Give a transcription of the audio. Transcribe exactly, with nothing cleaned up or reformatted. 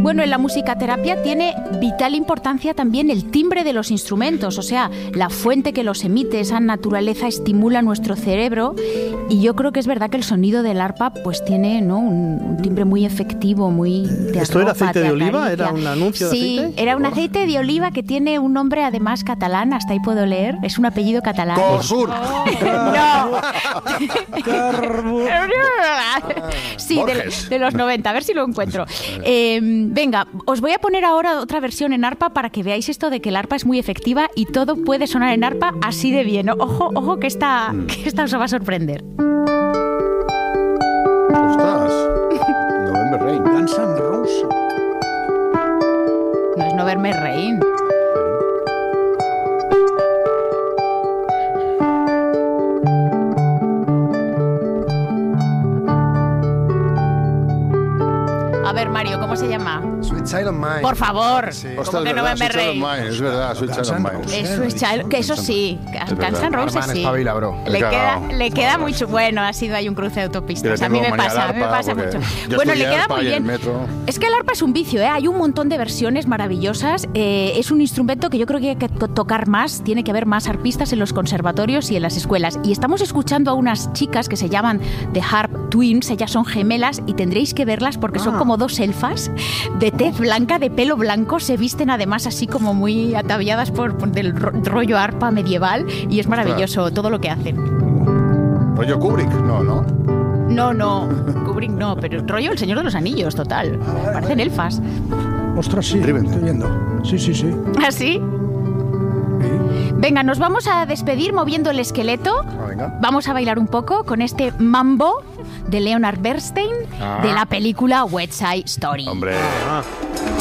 Bueno, en la musicaterapia tiene vital importancia también el timbre de los instrumentos, o sea, la fuente que los emite, esa naturaleza estimula nuestro cerebro, y yo creo que es verdad que el sonido del arpa pues tiene, ¿no?, un, un timbre muy efectivo, muy... Te ¿Esto arropa, era aceite te de oliva? acaricia. ¿Era un anuncio de Sí, aceite? era un aceite de oliva que tiene un nombre además catalán, hasta ahí puedo leer, es un apellido catalán. Cosur. No. Sí, de, Borges. de los noventa, a ver si lo encuentro. Eh, venga, os voy a poner ahora otra versión en arpa para que veáis esto de que el arpa es muy efectiva y todo puede sonar en arpa así de bien. Ojo, ojo que esta, que esta os va a sorprender. Ostras. November Rain. Guns N' Roses. No es no verme reír. A ver, Mario, ¿cómo se llama? Sweet Child of Mine. Por favor, Sí. ¿cómo Ostras, que es no verdad, me Sweet Child of reí? Mine, es verdad, Sweet Child of Mine. Eso es child, que eso sí, Guns verdad. N' Roses Arman, sí. espabila, bro. Le He queda, cagado. le queda Vale. mucho. Bueno, ha sido ahí un cruce de autopistas. Yo le A mí tengo me manía al pasa, me arpa pasa porque mucho. yo Bueno, le estudié queda arpa muy y el bien. metro. Es que el arpa es un vicio, ¿eh? Hay un montón de versiones maravillosas. Eh, es un instrumento que yo creo que hay que to- tocar más. Tiene que haber más arpistas en los conservatorios y en las escuelas. Y estamos escuchando a unas chicas que se llaman The Harp Twins. Ellas son gemelas y tendréis que verlas porque son como dos elfas de tez blanca, de pelo blanco. Se visten además así como muy ataviadas por, por del ro- rollo arpa medieval. Y es maravilloso todo lo que hacen. Rollo Kubrick, no, ¿no? No, no, Kubrick no, pero el rollo El Señor de los Anillos, total. Parecen elfas. Ostras, sí, Driven. estoy viendo. Sí, sí, sí. ¿Así? Venga, nos vamos a despedir moviendo el esqueleto. Ah, venga. Vamos a bailar un poco con este mambo de Leonard Bernstein Ah. de la película West Side Story. Hombre. Ah.